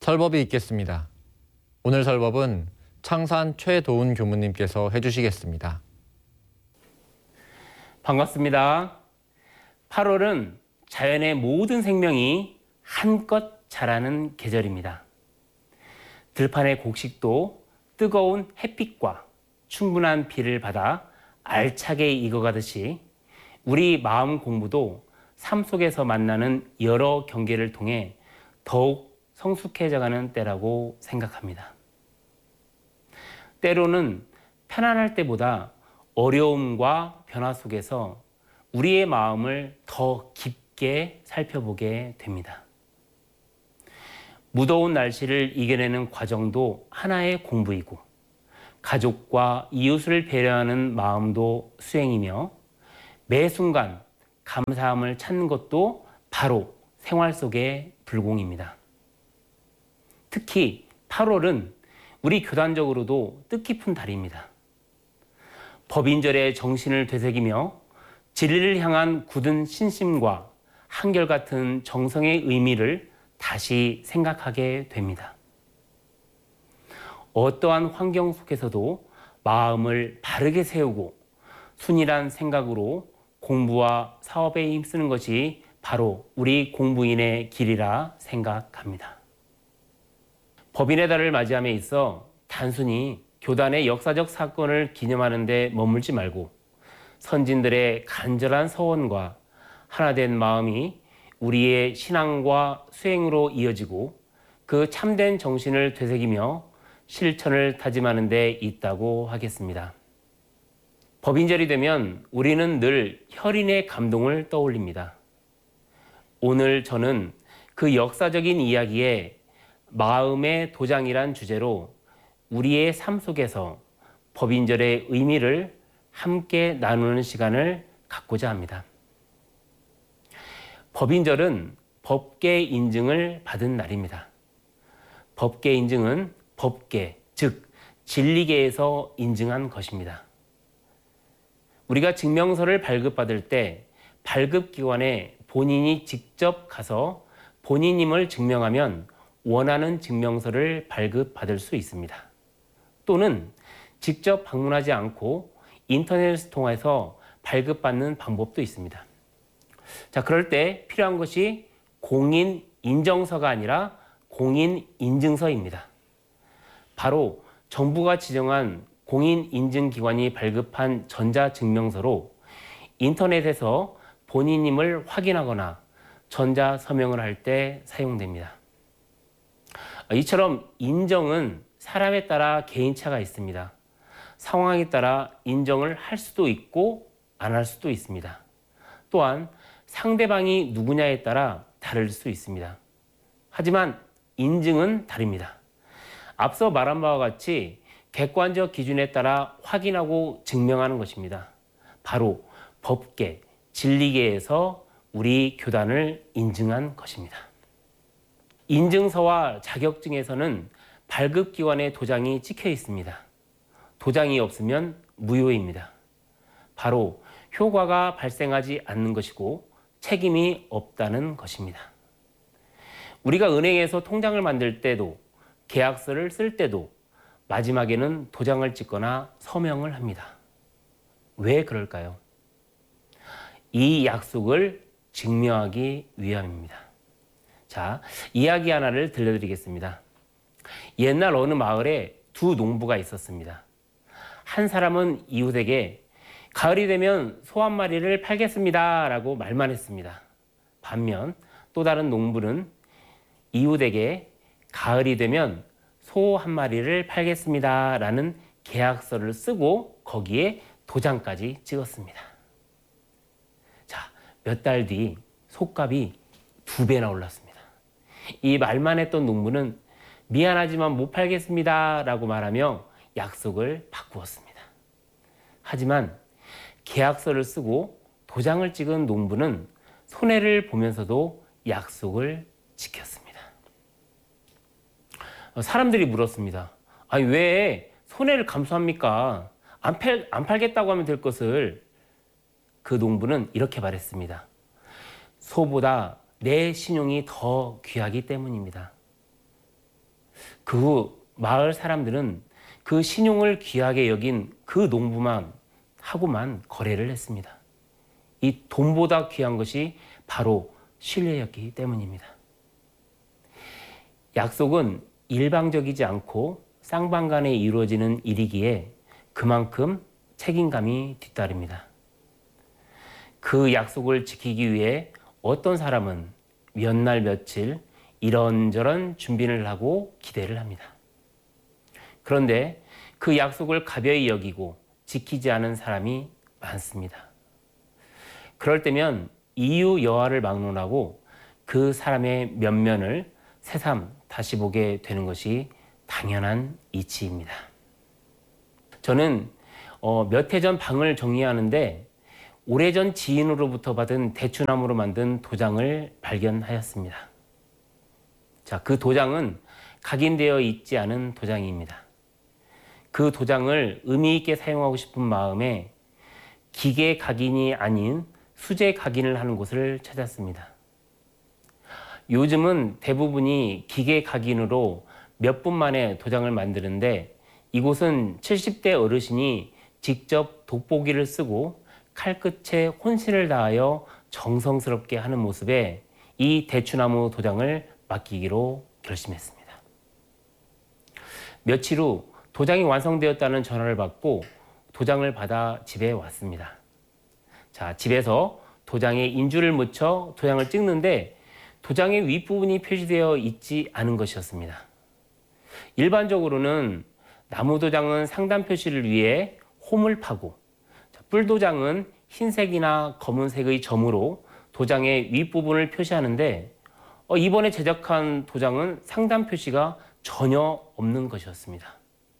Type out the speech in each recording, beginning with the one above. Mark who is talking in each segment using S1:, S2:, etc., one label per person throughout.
S1: 설법이 있겠습니다. 오늘 설법은 창산 최도훈 교무님께서 해주시겠습니다.
S2: 반갑습니다. 8월은 자연의 모든 생명이 한껏 자라는 계절입니다. 들판의 곡식도 뜨거운 햇빛과 충분한 비를 받아 알차게 익어가듯이 우리 마음 공부도 삶 속에서 만나는 여러 경계를 통해 더욱 성숙해져가는 때라고 생각합니다. 때로는 편안할 때보다 어려움과 변화 속에서 우리의 마음을 더 깊게 살펴보게 됩니다. 무더운 날씨를 이겨내는 과정도 하나의 공부이고, 가족과 이웃을 배려하는 마음도 수행이며, 매 순간 감사함을 찾는 것도 바로 생활 속의 불공입니다. 특히 8월은 우리 교단적으로도 뜻깊은 달입니다. 법인절의 정신을 되새기며 진리를 향한 굳은 신심과 한결같은 정성의 의미를 다시 생각하게 됩니다. 어떠한 환경 속에서도 마음을 바르게 세우고 순일한 생각으로 공부와 사업에 힘쓰는 것이 바로 우리 공부인의 길이라 생각합니다. 법인의 달을 맞이함에 있어 단순히 교단의 역사적 사건을 기념하는 데 머물지 말고 선진들의 간절한 서원과 하나된 마음이 우리의 신앙과 수행으로 이어지고 그 참된 정신을 되새기며 실천을 다짐하는 데 있다고 하겠습니다. 법인절이 되면 우리는 늘 혈인의 감동을 떠올립니다. 오늘 저는 그 역사적인 이야기에 마음의 도장이란 주제로 우리의 삶 속에서 법인절의 의미를 함께 나누는 시간을 갖고자 합니다. 법인절은 법계 인증을 받은 날입니다. 법계 인증은 법계, 즉 진리계에서 인증한 것입니다. 우리가 증명서를 발급받을 때 발급기관에 본인이 직접 가서 본인임을 증명하면 원하는 증명서를 발급받을 수 있습니다. 또는 직접 방문하지 않고 인터넷을 통해서 발급받는 방법도 있습니다. 자, 그럴 때 필요한 것이 공인 인정서가 아니라 공인 인증서입니다. 바로 정부가 지정한 공인 인증 기관이 발급한 전자증명서로 인터넷에서 본인임을 확인하거나 전자 서명을 할 때 사용됩니다. 이처럼 인정은 사람에 따라 개인차가 있습니다. 상황에 따라 인정을 할 수도 있고 안 할 수도 있습니다. 또한 상대방이 누구냐에 따라 다를 수 있습니다. 하지만 인증은 다릅니다. 앞서 말한 바와 같이 객관적 기준에 따라 확인하고 증명하는 것입니다. 바로 법계, 진리계에서 우리 교단을 인증한 것입니다. 인증서와 자격증에서는 발급기관의 도장이 찍혀 있습니다. 도장이 없으면 무효입니다. 바로 효과가 발생하지 않는 것이고 책임이 없다는 것입니다. 우리가 은행에서 통장을 만들 때도 계약서를 쓸 때도 마지막에는 도장을 찍거나 서명을 합니다. 왜 그럴까요? 이 약속을 증명하기 위함입니다. 자, 이야기 하나를 들려드리겠습니다. 옛날 어느 마을에 두 농부가 있었습니다. 한 사람은 이웃에게 가을이 되면 소 한 마리를 팔겠습니다 라고 말만 했습니다. 반면 또 다른 농부는 이웃에게 가을이 되면 소 한 마리를 팔겠습니다 라는 계약서를 쓰고 거기에 도장까지 찍었습니다. 자, 몇 달 뒤 소값이 2배나 올랐습니다. 이 말만 했던 농부는 미안하지만 못 팔겠습니다 라고 말하며 약속을 바꾸었습니다. 하지만 계약서를 쓰고 도장을 찍은 농부는 손해를 보면서도 약속을 지켰습니다. 사람들이 물었습니다. 아니, 왜 손해를 감수합니까? 안 팔겠다고 하면 될 것을. 그 농부는 이렇게 말했습니다. 소보다 내 신용이 더 귀하기 때문입니다. 그 후 마을 사람들은 그 신용을 귀하게 여긴 그 농부만 하고만 거래를 했습니다. 이 돈보다 귀한 것이 바로 신뢰였기 때문입니다. 약속은 일방적이지 않고 쌍방간에 이루어지는 일이기에 그만큼 책임감이 뒤따릅니다. 그 약속을 지키기 위해 어떤 사람은 몇 날 며칠 이런저런 준비를 하고 기대를 합니다. 그런데 그 약속을 가벼이 여기고 지키지 않은 사람이 많습니다. 그럴 때면 이유 여하를 막론하고 그 사람의 면면을 새삼 다시 보게 되는 것이 당연한 이치입니다. 저는 몇 해 전 방을 정리하는데 오래전 지인으로부터 받은 대추나무로 만든 도장을 발견하였습니다. 자, 그 도장은 각인되어 있지 않은 도장입니다. 그 도장을 의미 있게 사용하고 싶은 마음에 기계 각인이 아닌 수제 각인을 하는 곳을 찾았습니다. 요즘은 대부분이 기계 각인으로 몇 분 만에 도장을 만드는데 이곳은 70대 어르신이 직접 돋보기를 쓰고 칼끝에 혼신을 다하여 정성스럽게 하는 모습에 이 대추나무 도장을 맡기기로 결심했습니다. 며칠 후 도장이 완성되었다는 전화를 받고 도장을 받아 집에 왔습니다. 자, 집에서 도장에 인주를 묻혀 도장을 찍는데 도장의 윗부분이 표시되어 있지 않은 것이었습니다. 일반적으로는 나무 도장은 상단 표시를 위해 홈을 파고 뿔 도장은 흰색이나 검은색의 점으로 도장의 윗부분을 표시하는데 이번에 제작한 도장은 상단 표시가 전혀 없는 것이었습니다.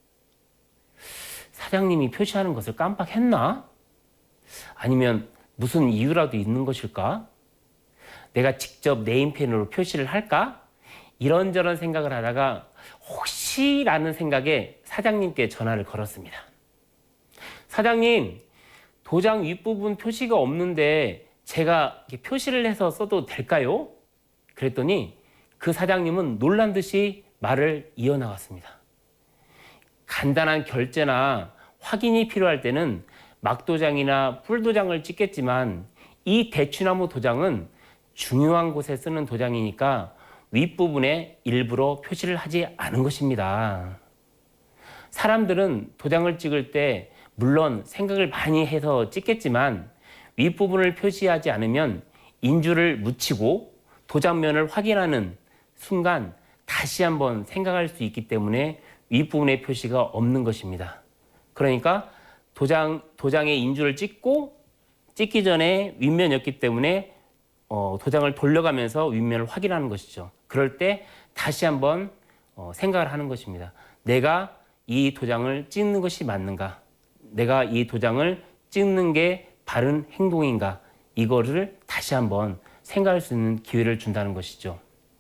S2: 사장님이 표시하는 것을 깜빡했나? 아니면 무슨 이유라도 있는 것일까? 내가 직접 네임펜으로 표시를 할까? 이런저런 생각을 하다가 혹시라는 생각에 사장님께 전화를 걸었습니다. 사장님, 도장 윗부분 표시가 없는데 제가 표시를 해서 써도 될까요? 그랬더니 그 사장님은 놀란 듯이 말을 이어나갔습니다. 간단한 결제나 확인이 필요할 때는 막도장이나 뿔도장을 찍겠지만 이 대추나무 도장은 중요한 곳에 쓰는 도장이니까 윗부분에 일부러 표시를 하지 않은 것입니다. 사람들은 도장을 찍을 때 물론 생각을 많이 해서 찍겠지만 윗부분을 표시하지 않으면 인주를 묻히고 도장면을 확인하는 순간 다시 한번 생각할 수 있기 때문에 윗부분의 표시가 없는 것입니다. 그러니까 도장에 인주를 찍기 전에 윗면이었기 때문에 도장을 돌려가면서 윗면을 확인하는 것이죠. 그럴 때 다시 한번 생각을 하는 것입니다. 내가 이 도장을 찍는 것이 맞는가? 내가 이 도장을 찍는 게 바른 행동인가? 이거를 다시 한번 생각할 수 있는 기회를 준다는 것이죠.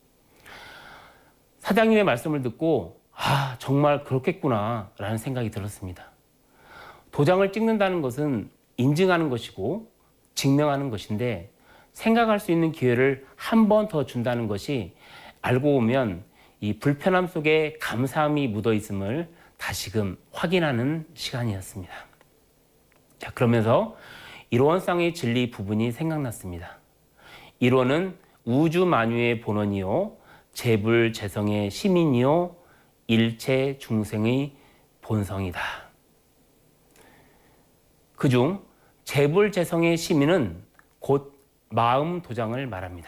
S2: 사장님의 말씀을 듣고 정말 그렇겠구나 라는 생각이 들었습니다. 도장을 찍는다는 것은 인증하는 것이고 증명하는 것인데 생각할 수 있는 기회를 한 번 더 준다는 것이 알고 보면 이 불편함 속에 감사함이 묻어 있음을 다시금 확인하는 시간이었습니다. 자, 그러면서 일원상의 진리 부분이 생각났습니다. 일원은 우주 만유의 본원이요 재불재성의 시민이요 일체 중생의 본성이다. 그중 재불재성의 시민은 곧 마음 도장을 말합니다.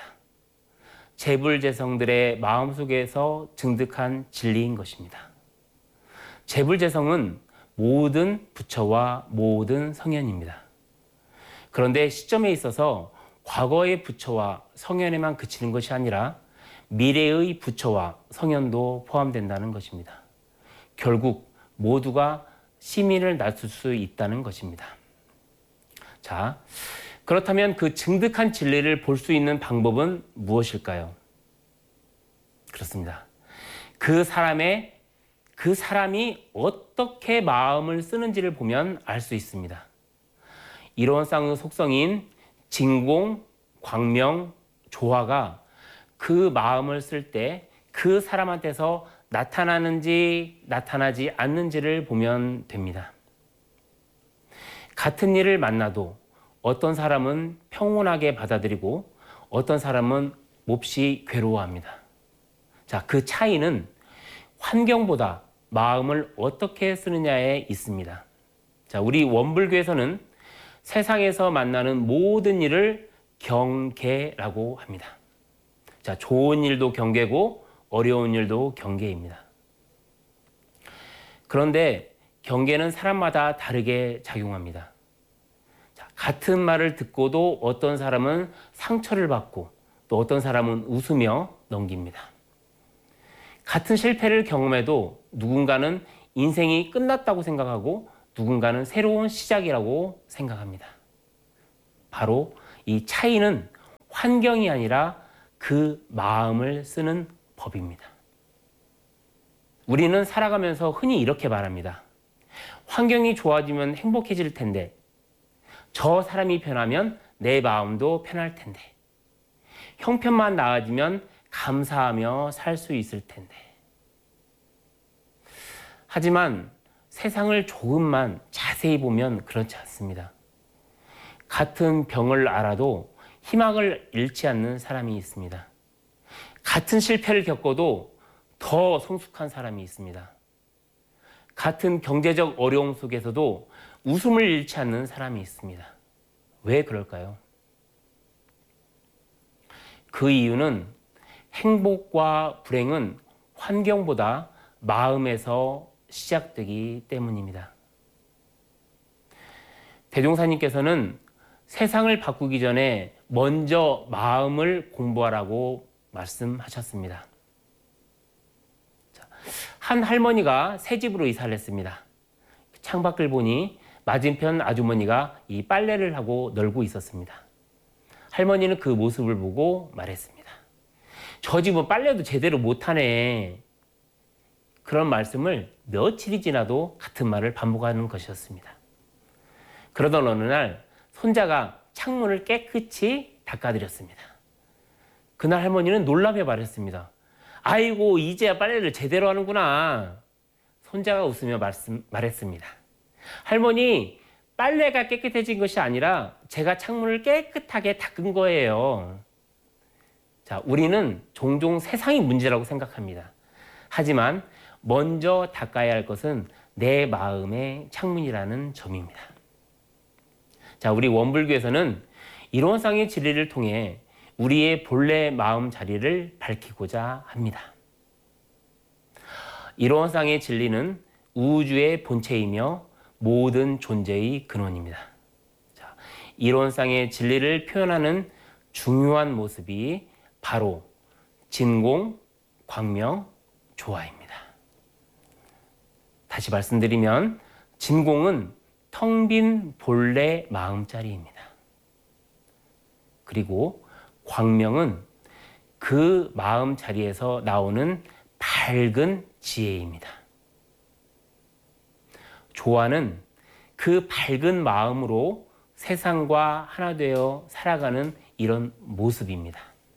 S2: 재불재성들의 마음속에서 증득한 진리인 것입니다. 재불재성은 모든 부처와 모든 성현입니다. 그런데 시점에 있어서 과거의 부처와 성현에만 그치는 것이 아니라 미래의 부처와 성현도 포함된다는 것입니다. 결국 모두가 시민을 낮출 수 있다는 것입니다. 자, 그렇다면 그 증득한 진리를 볼 수 있는 방법은 무엇일까요? 그렇습니다. 그 사람이 어떻게 마음을 쓰는지를 보면 알 수 있습니다. 일원상의 속성인 진공, 광명, 조화가 그 마음을 쓸 때 그 사람한테서 나타나는지 나타나지 않는지를 보면 됩니다. 같은 일을 만나도 어떤 사람은 평온하게 받아들이고 어떤 사람은 몹시 괴로워합니다. 자, 그 차이는 환경보다 마음을 어떻게 쓰느냐에 있습니다. 자, 우리 원불교에서는 세상에서 만나는 모든 일을 경계라고 합니다. 자, 좋은 일도 경계고 어려운 일도 경계입니다. 그런데 경계는 사람마다 다르게 작용합니다. 자, 같은 말을 듣고도 어떤 사람은 상처를 받고 또 어떤 사람은 웃으며 넘깁니다. 같은 실패를 경험해도 누군가는 인생이 끝났다고 생각하고 누군가는 새로운 시작이라고 생각합니다. 바로 이 차이는 환경이 아니라 그 마음을 쓰는 법입니다. 우리는 살아가면서 흔히 이렇게 말합니다. 환경이 좋아지면 행복해질 텐데, 저 사람이 편하면 내 마음도 편할 텐데, 형편만 나아지면 감사하며 살 수 있을 텐데. 하지만 세상을 조금만 자세히 보면 그렇지 않습니다. 같은 병을 알아도 희망을 잃지 않는 사람이 있습니다. 같은 실패를 겪어도 더 성숙한 사람이 있습니다. 같은 경제적 어려움 속에서도 웃음을 잃지 않는 사람이 있습니다. 왜 그럴까요? 그 이유는 행복과 불행은 환경보다 마음에서 시작되기 때문입니다. 대종사님께서는 세상을 바꾸기 전에 먼저 마음을 공부하라고 말씀하셨습니다. 한 할머니가 새 집으로 이사를 했습니다. 창밖을 보니 맞은편 아주머니가 이 빨래를 하고 널고 있었습니다. 할머니는 그 모습을 보고 말했습니다. 저 집은 빨래도 제대로 못하네. 그런 말씀을 며칠이 지나도 같은 말을 반복하는 것이었습니다. 그러던 어느 날 손자가 창문을 깨끗이 닦아드렸습니다. 그날 할머니는 놀라며 말했습니다. 아이고, 이제야 빨래를 제대로 하는구나. 손자가 웃으며 말했습니다. 할머니, 빨래가 깨끗해진 것이 아니라 제가 창문을 깨끗하게 닦은 거예요. 자, 우리는 종종 세상이 문제라고 생각합니다. 하지만 먼저 닦아야 할 것은 내 마음의 창문이라는 점입니다. 자, 우리 원불교에서는 이론상의 진리를 통해 우리의 본래 마음 자리를 밝히고자 합니다. 이론상의 진리는 우주의 본체이며 모든 존재의 근원입니다. 자, 이론상의 진리를 표현하는 중요한 모습이 바로 진공, 광명, 조화입니다. 다시 말씀드리면 진공은 텅 빈 본래 마음자리입니다. 그리고 광명은 그 마음자리에서 나오는 밝은 지혜입니다. 조화는 그 밝은 마음으로 세상과 하나 되어 살아가는 이런 모습입니다.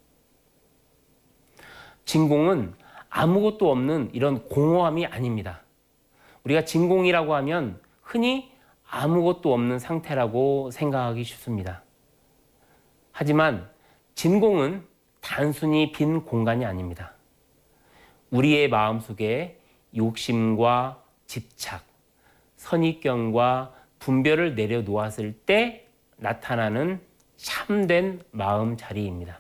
S2: 진공은 아무것도 없는 이런 공허함이 아닙니다. 우리가 진공이라고 하면 흔히 아무것도 없는 상태라고 생각하기 쉽습니다. 하지만 진공은 단순히 빈 공간이 아닙니다. 우리의 마음속에 욕심과 집착, 선입견과 분별을 내려놓았을 때 나타나는 참된 마음 자리입니다.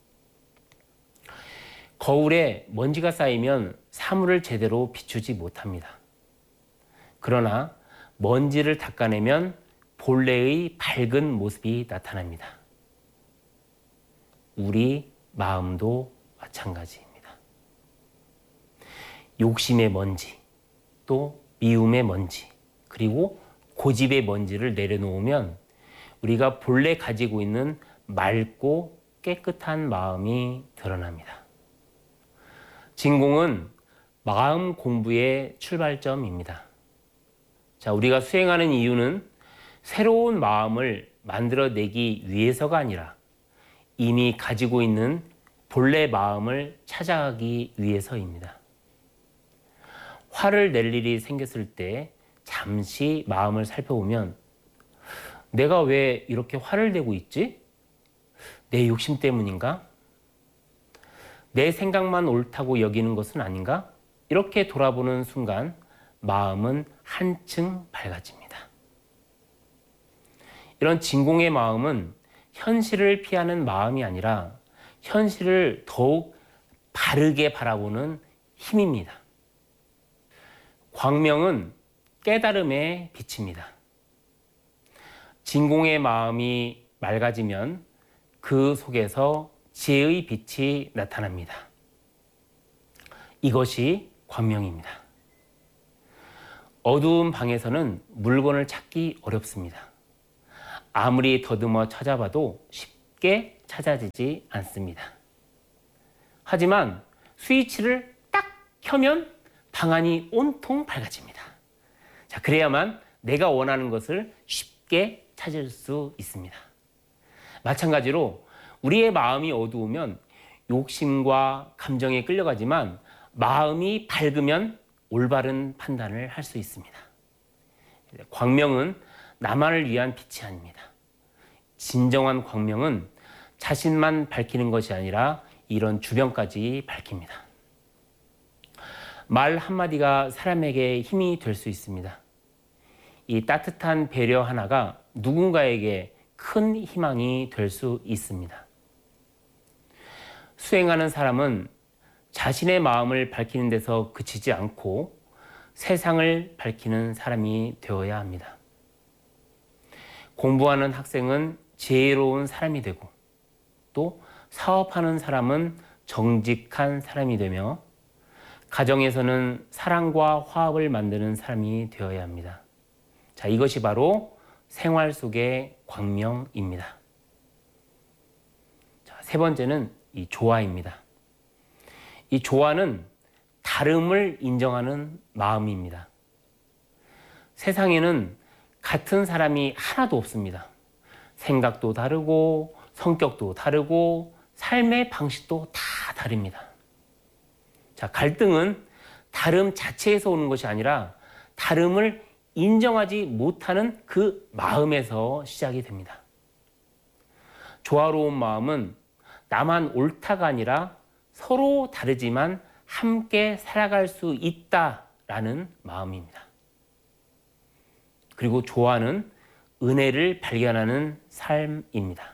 S2: 거울에 먼지가 쌓이면 사물을 제대로 비추지 못합니다. 그러나 먼지를 닦아내면 본래의 밝은 모습이 나타납니다. 우리 마음도 마찬가지입니다. 욕심의 먼지, 또 미움의 먼지, 그리고 고집의 먼지를 내려놓으면 우리가 본래 가지고 있는 맑고 깨끗한 마음이 드러납니다. 진공은 마음 공부의 출발점입니다. 자, 우리가 수행하는 이유는 새로운 마음을 만들어내기 위해서가 아니라 이미 가지고 있는 본래 마음을 찾아가기 위해서입니다. 화를 낼 일이 생겼을 때 잠시 마음을 살펴보면 내가 왜 이렇게 화를 내고 있지? 내 욕심 때문인가? 내 생각만 옳다고 여기는 것은 아닌가? 이렇게 돌아보는 순간 마음은 한층 밝아집니다. 이런 진공의 마음은 현실을 피하는 마음이 아니라 현실을 더욱 바르게 바라보는 힘입니다. 광명은 깨달음의 빛입니다. 진공의 마음이 맑아지면 그 속에서 지혜의 빛이 나타납니다. 이것이 광명입니다. 어두운 방에서는 물건을 찾기 어렵습니다. 아무리 더듬어 찾아봐도 쉽게 찾아지지 않습니다. 하지만 스위치를 딱 켜면 방 안이 온통 밝아집니다. 자, 그래야만 내가 원하는 것을 쉽게 찾을 수 있습니다. 마찬가지로 우리의 마음이 어두우면 욕심과 감정에 끌려가지만 마음이 밝으면 올바른 판단을 할 수 있습니다. 광명은 나만을 위한 빛이 아닙니다. 진정한 광명은 자신만 밝히는 것이 아니라 이런 주변까지 밝힙니다. 말 한마디가 사람에게 힘이 될 수 있습니다. 이 따뜻한 배려 하나가 누군가에게 큰 희망이 될 수 있습니다. 수행하는 사람은 자신의 마음을 밝히는 데서 그치지 않고 세상을 밝히는 사람이 되어야 합니다. 공부하는 학생은 지혜로운 사람이 되고 또 사업하는 사람은 정직한 사람이 되며 가정에서는 사랑과 화합을 만드는 사람이 되어야 합니다. 자, 이것이 바로 생활 속의 광명입니다. 자, 세 번째는 이 조화입니다. 이 조화는 다름을 인정하는 마음입니다. 세상에는 같은 사람이 하나도 없습니다. 생각도 다르고 성격도 다르고 삶의 방식도 다 다릅니다. 자, 갈등은 다름 자체에서 오는 것이 아니라 다름을 인정하지 못하는 그 마음에서 시작이 됩니다. 조화로운 마음은 나만 옳다가 아니라 서로 다르지만 함께 살아갈 수 있다라는 마음입니다. 그리고 조화는 은혜를 발견하는 삶입니다.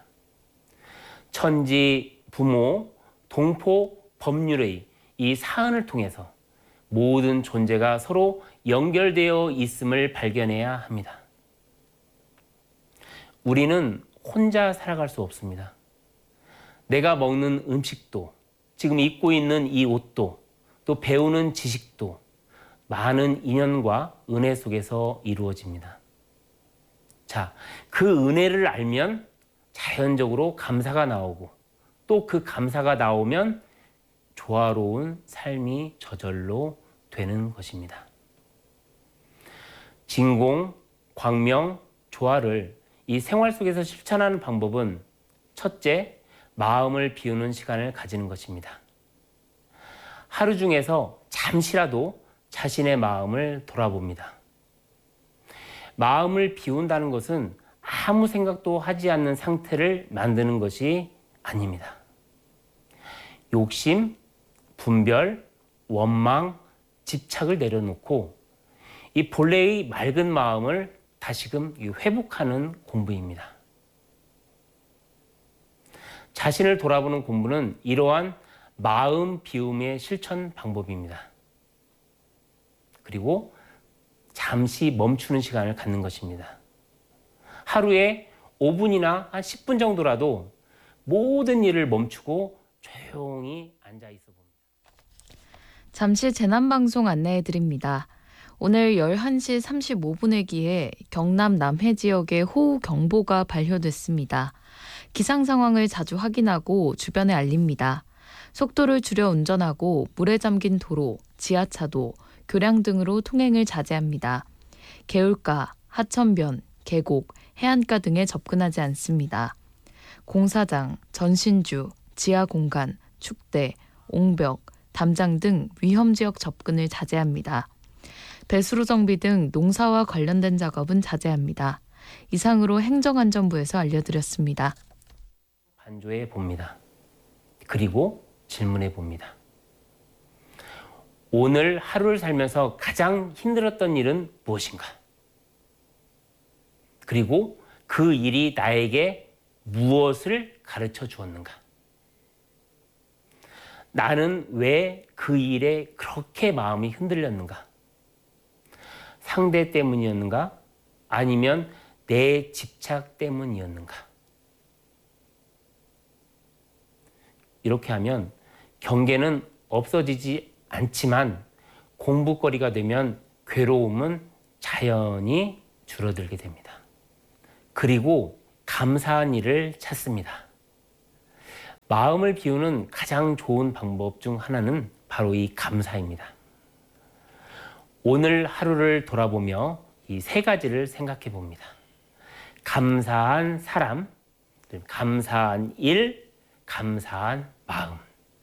S2: 천지, 부모, 동포, 법률의 이 사안을 통해서 모든 존재가 서로 연결되어 있음을 발견해야 합니다. 우리는 혼자 살아갈 수 없습니다. 내가 먹는 음식도, 지금 입고 있는 이 옷도, 또 배우는 지식도 많은 인연과 은혜 속에서 이루어집니다. 자, 그 은혜를 알면 자연적으로 감사가 나오고 또 그 감사가 나오면 조화로운 삶이 저절로 되는 것입니다. 진공, 광명, 조화를 이 생활 속에서 실천하는 방법은 첫째, 마음을 비우는 시간을 가지는 것입니다. 하루 중에서 잠시라도 자신의 마음을 돌아봅니다. 마음을 비운다는 것은 아무 생각도 하지 않는 상태를 만드는 것이 아닙니다. 욕심, 분별, 원망, 집착을 내려놓고 이 본래의 맑은 마음을 다시금 회복하는 공부입니다. 자신을 돌아보는 공부는 이러한 마음 비움의 실천 방법입니다. 그리고 잠시 멈추는 시간을 갖는 것입니다. 하루에 5분이나 한 10분 정도라도 모든 일을 멈추고 조용히 앉아 있어 봅니다.
S3: 잠시 재난방송 안내해드립니다. 오늘 11시 35분에 기해 경남 남해 지역에 호우경보가 발효됐습니다. 기상 상황을 자주 확인하고 주변에 알립니다. 속도를 줄여 운전하고 물에 잠긴 도로, 지하차도, 교량 등으로 통행을 자제합니다. 개울가, 하천변, 계곡, 해안가 등에 접근하지 않습니다. 공사장, 전신주, 지하공간, 축대, 옹벽, 담장 등 위험지역 접근을 자제합니다. 배수로 정비 등 농사와 관련된 작업은 자제합니다. 이상으로 행정안전부에서 알려드렸습니다.
S2: 반조해 봅니다. 그리고 질문해 봅니다. 오늘 하루를 살면서 가장 힘들었던 일은 무엇인가? 그리고 그 일이 나에게 무엇을 가르쳐 주었는가? 나는 왜 그 일에 그렇게 마음이 흔들렸는가? 상대 때문이었는가? 아니면 내 집착 때문이었는가? 이렇게 하면 경계는 없어지지 않지만 공부거리가 되면 괴로움은 자연히 줄어들게 됩니다. 그리고 감사한 일을 찾습니다. 마음을 비우는 가장 좋은 방법 중 하나는 바로 이 감사입니다. 오늘 하루를 돌아보며 이 세 가지를 생각해 봅니다. 감사한 사람, 감사한 일, 감사한 마음.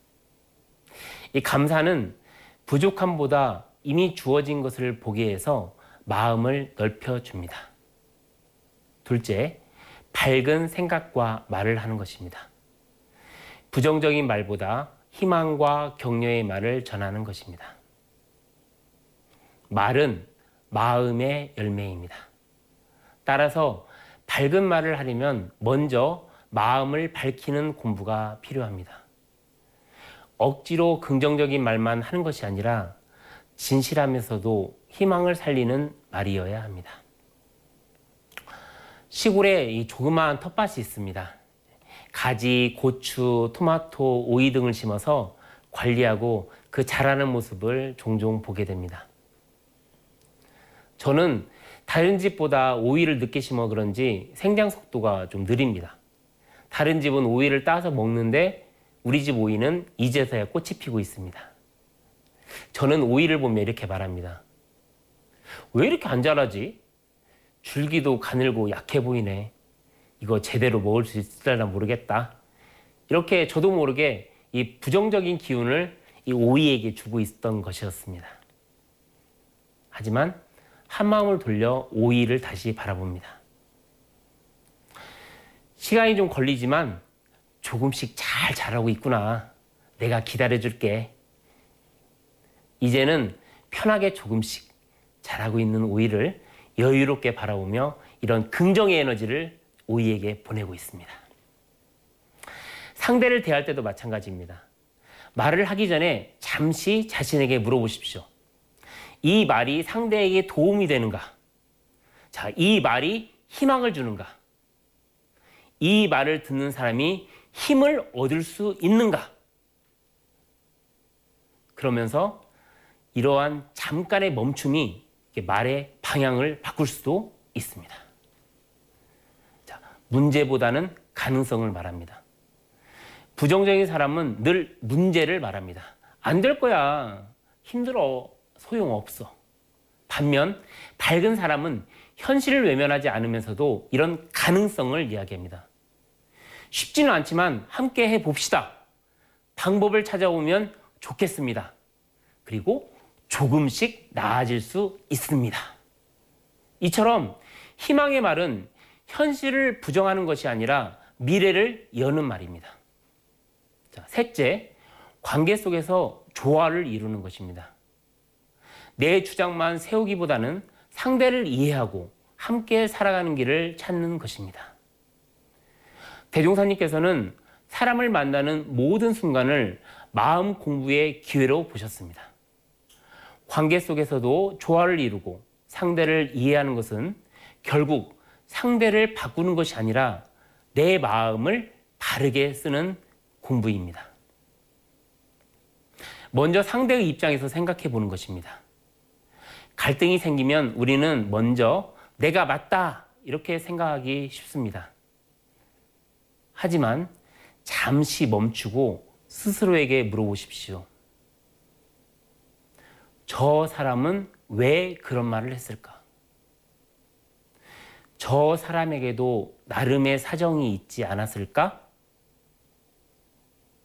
S2: 이 감사는 부족함보다 이미 주어진 것을 보게 해서 마음을 넓혀줍니다. 둘째, 밝은 생각과 말을 하는 것입니다. 부정적인 말보다 희망과 격려의 말을 전하는 것입니다. 말은 마음의 열매입니다. 따라서 밝은 말을 하려면 먼저 마음을 밝히는 공부가 필요합니다. 억지로 긍정적인 말만 하는 것이 아니라 진실하면서도 희망을 살리는 말이어야 합니다. 시골에 이 조그마한 텃밭이 있습니다. 가지, 고추, 토마토, 오이 등을 심어서 관리하고 그 자라는 모습을 종종 보게 됩니다. 저는 다른 집보다 오이를 늦게 심어 그런지 생장 속도가 좀 느립니다. 다른 집은 오이를 따서 먹는데 우리 집 오이는 이제서야 꽃이 피고 있습니다. 저는 오이를 보며 이렇게 말합니다. 왜 이렇게 안 자라지? 줄기도 가늘고 약해 보이네. 이거 제대로 먹을 수 있을려나 모르겠다. 이렇게 저도 모르게 이 부정적인 기운을 이 오이에게 주고 있었던 것이었습니다. 하지만 한마음을 돌려 오이를 다시 바라봅니다. 시간이 좀 걸리지만 조금씩 잘 자라고 있구나. 내가 기다려줄게. 이제는 편하게 조금씩 자라고 있는 오이를 여유롭게 바라보며 이런 긍정의 에너지를 오이에게 보내고 있습니다. 상대를 대할 때도 마찬가지입니다. 말을 하기 전에 잠시 자신에게 물어보십시오. 이 말이 상대에게 도움이 되는가? 자, 이 말이 희망을 주는가? 이 말을 듣는 사람이 힘을 얻을 수 있는가? 그러면서 이러한 잠깐의 멈춤이 말의 방향을 바꿀 수도 있습니다. 자, 문제보다는 가능성을 말합니다. 부정적인 사람은 늘 문제를 말합니다. 안 될 거야. 힘들어. 소용없어. 반면 밝은 사람은 현실을 외면하지 않으면서도 이런 가능성을 이야기합니다. 쉽지는 않지만 함께 해봅시다. 방법을 찾아오면 좋겠습니다. 그리고 조금씩 나아질 수 있습니다. 이처럼 희망의 말은 현실을 부정하는 것이 아니라 미래를 여는 말입니다. 자, 셋째, 관계 속에서 조화를 이루는 것입니다. 내 주장만 세우기보다는 상대를 이해하고 함께 살아가는 길을 찾는 것입니다. 대종사님께서는 사람을 만나는 모든 순간을 마음 공부의 기회로 보셨습니다. 관계 속에서도 조화를 이루고 상대를 이해하는 것은 결국 상대를 바꾸는 것이 아니라 내 마음을 바르게 쓰는 공부입니다. 먼저 상대의 입장에서 생각해 보는 것입니다. 갈등이 생기면 우리는 먼저 내가 맞다 이렇게 생각하기 쉽습니다. 하지만 잠시 멈추고 스스로에게 물어보십시오. 저 사람은 왜 그런 말을 했을까? 저 사람에게도 나름의 사정이 있지 않았을까?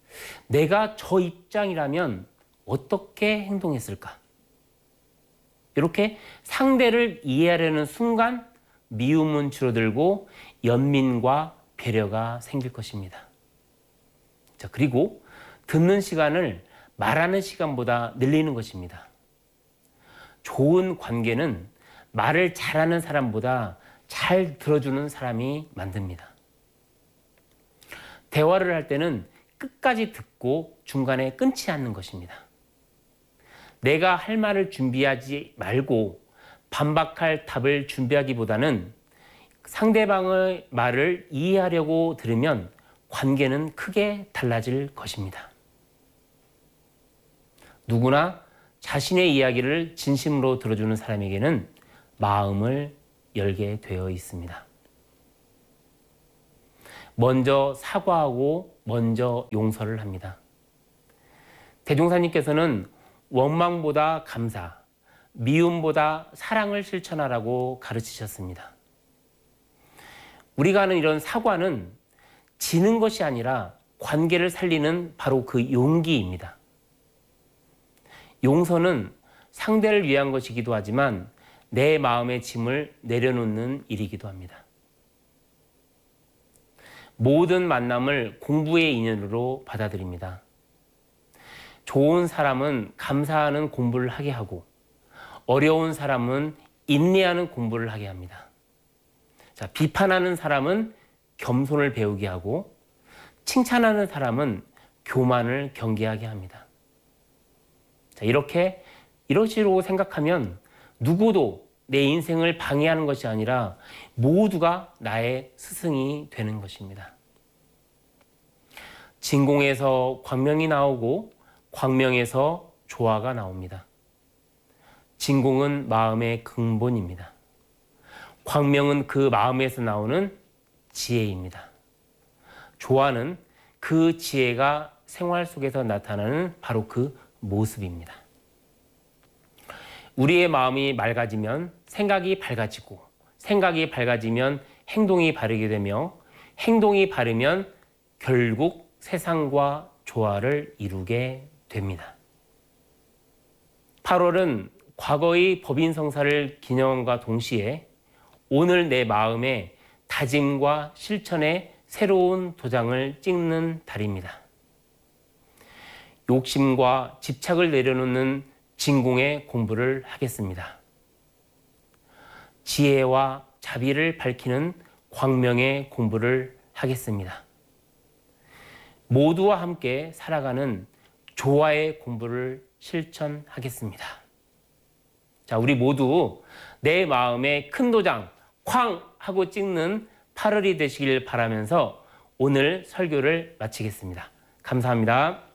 S2: 내가 저 입장이라면 어떻게 행동했을까? 이렇게 상대를 이해하려는 순간 미움은 줄어들고 연민과 배려가 생길 것입니다. 자, 그리고 듣는 시간을 말하는 시간보다 늘리는 것입니다. 좋은 관계는 말을 잘하는 사람보다 잘 들어주는 사람이 만듭니다. 대화를 할 때는 끝까지 듣고 중간에 끊지 않는 것입니다. 내가 할 말을 준비하지 말고 반박할 답을 준비하기보다는 상대방의 말을 이해하려고 들으면 관계는 크게 달라질 것입니다. 누구나 자신의 이야기를 진심으로 들어주는 사람에게는 마음을 열게 되어 있습니다. 먼저 사과하고 먼저 용서를 합니다. 대종사님께서는 원망보다 감사, 미움보다 사랑을 실천하라고 가르치셨습니다. 우리가 하는 이런 사과는 지는 것이 아니라 관계를 살리는 바로 그 용기입니다. 용서는 상대를 위한 것이기도 하지만 내 마음의 짐을 내려놓는 일이기도 합니다. 모든 만남을 공부의 인연으로 받아들입니다. 좋은 사람은 감사하는 공부를 하게 하고 어려운 사람은 인내하는 공부를 하게 합니다. 자, 비판하는 사람은 겸손을 배우게 하고 칭찬하는 사람은 교만을 경계하게 합니다. 자, 이런 식으로 생각하면 누구도 내 인생을 방해하는 것이 아니라 모두가 나의 스승이 되는 것입니다. 진공에서 광명이 나오고 광명에서 조화가 나옵니다. 진공은 마음의 근본입니다. 광명은 그 마음에서 나오는 지혜입니다. 조화는 그 지혜가 생활 속에서 나타나는 바로 그 모습입니다. 우리의 마음이 맑아지면 생각이 밝아지고 생각이 밝아지면 행동이 바르게 되며 행동이 바르면 결국 세상과 조화를 이루게 됩니다. 8월은 과거의 법인성사를 기념함과 동시에 오늘 내 마음에 다짐과 실천의 새로운 도장을 찍는 달입니다. 욕심과 집착을 내려놓는 진공의 공부를 하겠습니다. 지혜와 자비를 밝히는 광명의 공부를 하겠습니다. 모두와 함께 살아가는 조화의 공부를 실천하겠습니다. 자, 우리 모두 내 마음에 큰 도장 쾅 하고 찍는 8월이 되시길 바라면서 오늘 설교를 마치겠습니다. 감사합니다.